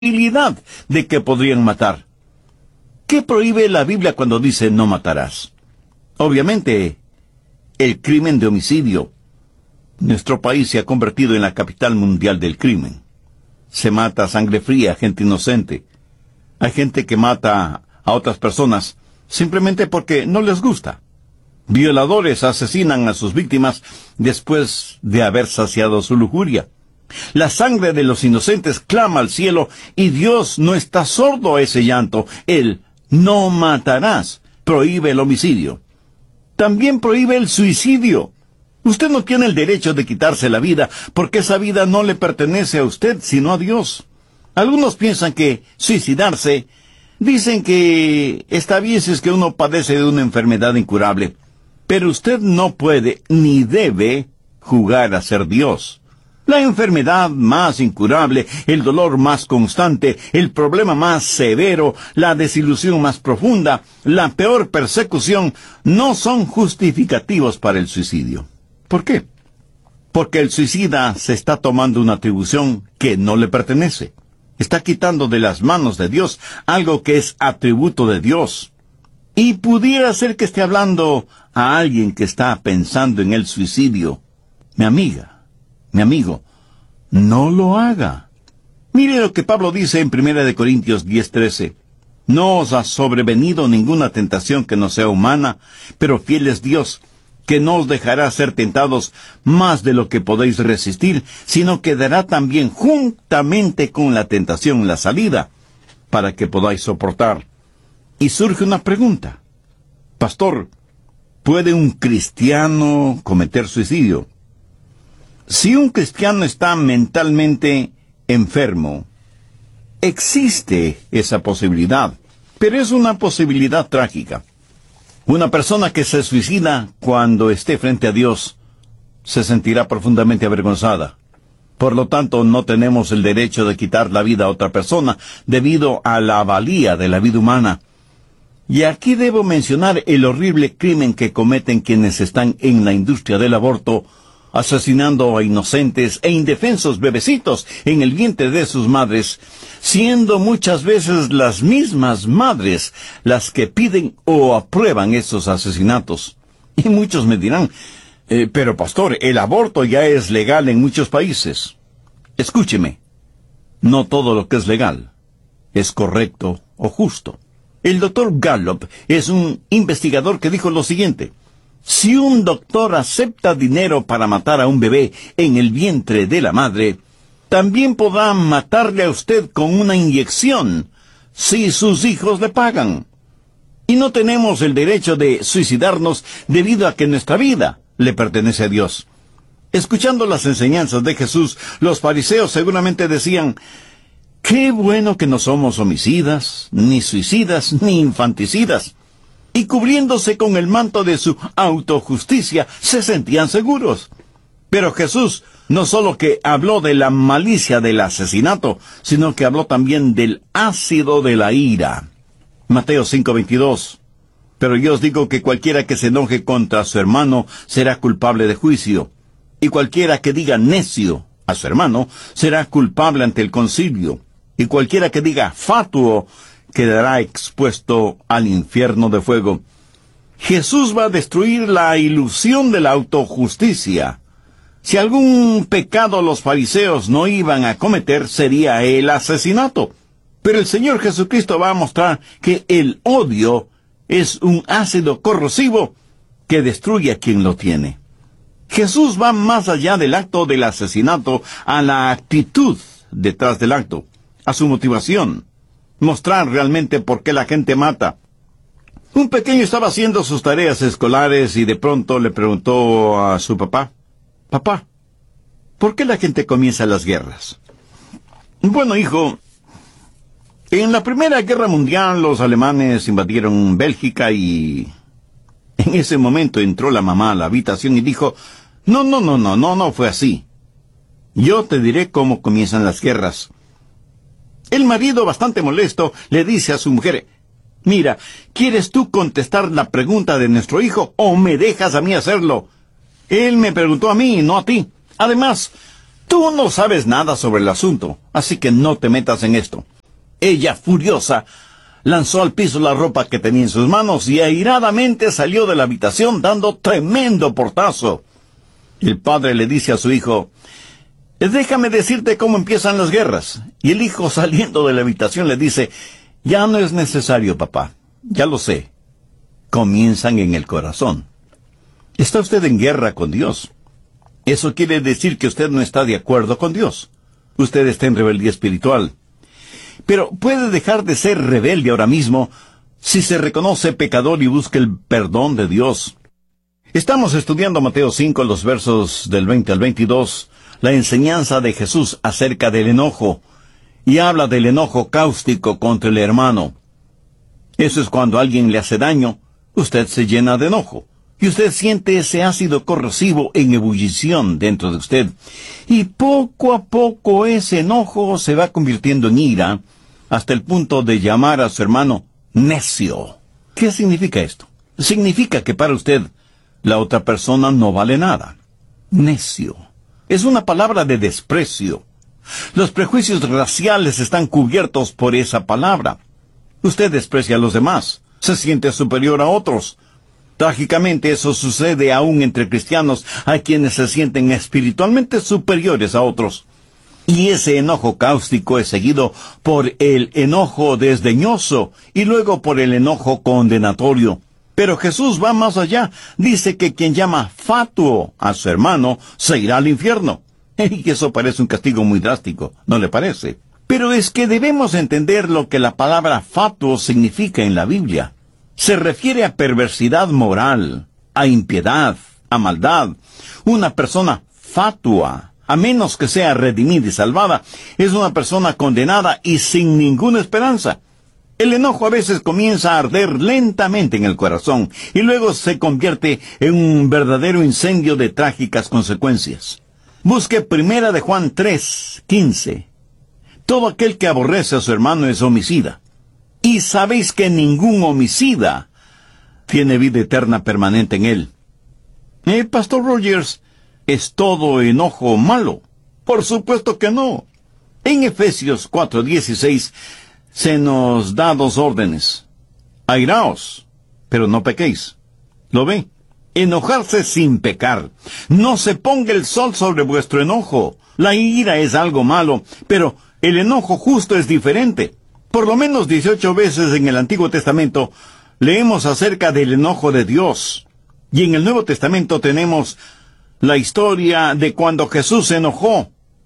posibilidad de que podrían matar. ¿Qué prohíbe la Biblia cuando dice no matarás? Obviamente, el crimen de homicidio. Nuestro país se ha convertido en la capital mundial del crimen. Se mata a sangre fría a gente inocente. Hay gente que mata a otras personas simplemente porque no les gusta. Violadores asesinan a sus víctimas después de haber saciado su lujuria. La sangre de los inocentes clama al cielo y Dios no está sordo a ese llanto. Él no matarás prohíbe el homicidio. También prohíbe el suicidio. Usted no tiene el derecho de quitarse la vida porque esa vida no le pertenece a usted sino a Dios. Algunos piensan que suicidarse, dicen que está bien si es que uno padece de una enfermedad incurable. Pero usted no puede ni debe jugar a ser Dios. La enfermedad más incurable, el dolor más constante, el problema más severo, la desilusión más profunda, la peor persecución, no son justificativos para el suicidio. ¿Por qué? Porque el suicida se está tomando una atribución que no le pertenece. Está quitando de las manos de Dios algo que es atributo de Dios. Y pudiera ser que esté hablando a alguien que está pensando en el suicidio. Mi amiga, mi amigo, no lo haga. Mire lo que Pablo dice en 1 Corintios 10:13. No os ha sobrevenido ninguna tentación que no sea humana, pero fiel es Dios, que no os dejará ser tentados más de lo que podéis resistir, sino que dará también juntamente con la tentación la salida, para que podáis soportar. Y surge una pregunta. Pastor, ¿puede un cristiano cometer suicidio? Si un cristiano está mentalmente enfermo, existe esa posibilidad, pero es una posibilidad trágica. Una persona que se suicida cuando esté frente a Dios se sentirá profundamente avergonzada. Por lo tanto, no tenemos el derecho de quitar la vida a otra persona debido a la valía de la vida humana. Y aquí debo mencionar el horrible crimen que cometen quienes están en la industria del aborto, asesinando a inocentes e indefensos bebecitos en el vientre de sus madres, siendo muchas veces las mismas madres las que piden o aprueban esos asesinatos. Y muchos me dirán, pero pastor, el aborto ya es legal en muchos países. Escúcheme, no todo lo que es legal es correcto o justo. El doctor Gallup es un investigador que dijo lo siguiente: si un doctor acepta dinero para matar a un bebé en el vientre de la madre, también podrá matarle a usted con una inyección, si sus hijos le pagan. Y no tenemos el derecho de suicidarnos debido a que nuestra vida le pertenece a Dios. Escuchando las enseñanzas de Jesús, los fariseos seguramente decían: qué bueno que no somos homicidas, ni suicidas, ni infanticidas. Y cubriéndose con el manto de su autojusticia, se sentían seguros. Pero Jesús no solo que habló de la malicia del asesinato, sino que habló también del ácido de la ira. Mateo 5:22. Pero yo os digo que cualquiera que se enoje contra su hermano será culpable de juicio, y cualquiera que diga necio a su hermano será culpable ante el concilio, y cualquiera que diga fatuo quedará expuesto al infierno de fuego. Jesús va a destruir la ilusión de la autojusticia. Si algún pecado los fariseos no iban a cometer, sería el asesinato. Pero el Señor Jesucristo va a mostrar que el odio es un ácido corrosivo que destruye a quien lo tiene. Jesús va más allá del acto del asesinato, a la actitud detrás del acto, a su motivación. Mostrar realmente por qué la gente mata. Un pequeño estaba haciendo sus tareas escolares y de pronto le preguntó a su papá: papá, ¿por qué la gente comienza las guerras? Bueno, hijo, en la Primera Guerra Mundial los alemanes invadieron Bélgica y en ese momento entró la mamá a la habitación y dijo: no fue así. Yo te diré cómo comienzan las guerras. El marido, bastante molesto, le dice a su mujer: mira, ¿quieres tú contestar la pregunta de nuestro hijo o me dejas a mí hacerlo? Él me preguntó a mí, no a ti. Además, Tú no sabes nada sobre el asunto, así que no te metas en esto. Ella, furiosa, lanzó al piso la ropa que tenía en sus manos y airadamente salió de la habitación dando tremendo portazo. El padre le dice a su hijo: déjame decirte cómo empiezan las guerras. Y el hijo, saliendo de la habitación, le dice: ya no es necesario, papá. Ya lo sé. Comienzan en el corazón. ¿Está usted en guerra con Dios? Eso quiere decir que usted no está de acuerdo con Dios. Usted está en rebeldía espiritual. Pero puede dejar de ser rebelde ahora mismo si se reconoce pecador y busca el perdón de Dios. Estamos estudiando Mateo 5, los versos del 20 al 22, la enseñanza de Jesús acerca del enojo, y habla del enojo cáustico contra el hermano. Eso es cuando alguien le hace daño, usted se llena de enojo, y usted siente ese ácido corrosivo en ebullición dentro de usted. Y poco a poco ese enojo se va convirtiendo en ira, hasta el punto de llamar a su hermano necio. ¿Qué significa esto? Significa que para usted la otra persona no vale nada. Necio. Es una palabra de desprecio. Los prejuicios raciales están cubiertos por esa palabra. Usted desprecia a los demás, se siente superior a otros. Trágicamente eso sucede aún entre cristianos. Hay quienes se sienten espiritualmente superiores a otros. Y ese enojo cáustico es seguido por el enojo desdeñoso y luego por el enojo condenatorio. Pero Jesús va más allá. Dice que quien llama fatuo a su hermano se irá al infierno. Y eso parece un castigo muy drástico, ¿no le parece? Pero es que debemos entender lo que la palabra fatuo significa en la Biblia. Se refiere a perversidad moral, a impiedad, a maldad. Una persona fatua, a menos que sea redimida y salvada, es una persona condenada y sin ninguna esperanza. El enojo a veces comienza a arder lentamente en el corazón y luego se convierte en un verdadero incendio de trágicas consecuencias. Busque 1 de Juan 3:15. Todo aquel que aborrece a su hermano es homicida. Y sabéis que ningún homicida tiene vida eterna permanente en él. Pastor Rogers, ¿es todo enojo malo? Por supuesto que no. En Efesios 4:16 se nos da 2 órdenes. Airaos, pero no pequéis. ¿Lo ve? Enojarse sin pecar. No se ponga el sol sobre vuestro enojo. La ira es algo malo, pero el enojo justo es diferente. Por lo menos 18 veces en el Antiguo Testamento leemos acerca del enojo de Dios. Y en el Nuevo Testamento tenemos la historia de cuando Jesús se enojó,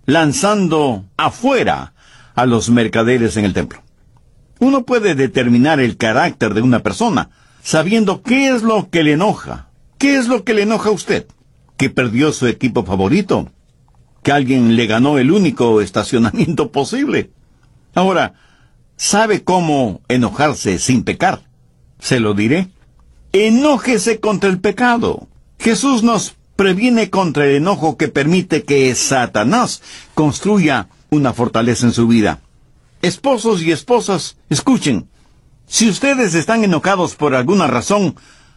lanzando afuera a los mercaderes en el templo. Uno puede determinar el carácter de una persona sabiendo qué es lo que le enoja. ¿Qué es lo que le enoja a usted? ¿Que perdió su equipo favorito? ¿Que alguien le ganó el único estacionamiento posible? Ahora, ¿sabe cómo enojarse sin pecar? Se lo diré. Enójese contra el pecado. Jesús nos previene contra el enojo que permite que Satanás construya una fortaleza en su vida. Esposos y esposas, escuchen. Si ustedes están enojados por alguna razón,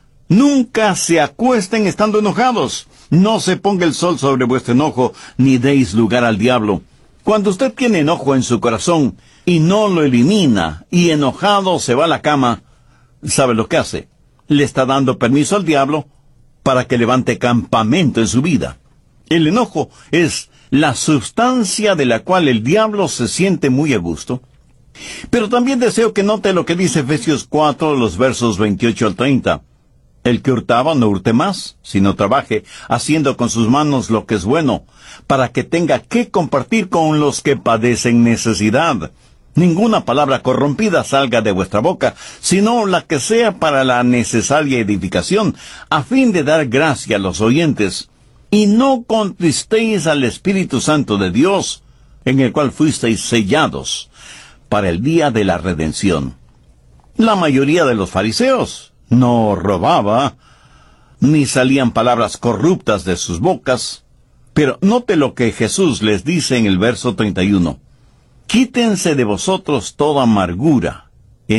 nunca se acuesten estando enojados. No se ponga el sol sobre vuestro enojo, ni deis lugar al diablo. Cuando usted tiene enojo en su corazón y no lo elimina, y enojado se va a la cama, ¿sabe lo que hace? Le está dando permiso al diablo para que levante campamento en su vida. El enojo es la sustancia de la cual el diablo se siente muy a gusto. Pero también deseo que note lo que dice Efesios 4, los versos 28 al 30. El que hurtaba no hurte más, sino trabaje, haciendo con sus manos lo que es bueno, para que tenga que compartir con los que padecen necesidad. Ninguna palabra corrompida salga de vuestra boca, sino la que sea para la necesaria edificación, a fin de dar gracia a los oyentes. Y no contristéis al Espíritu Santo de Dios, en el cual fuisteis sellados para el día de la redención. La mayoría de los fariseos no robaba, ni salían palabras corruptas de sus bocas. Pero note lo que Jesús les dice en el verso 31. Quítense de vosotros toda amargura,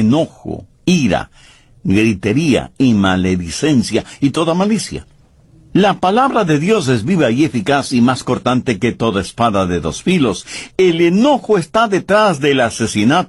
enojo, ira, gritería y maledicencia y toda malicia. La palabra de Dios es viva y eficaz y más cortante que toda espada de dos filos. El enojo está detrás del asesinato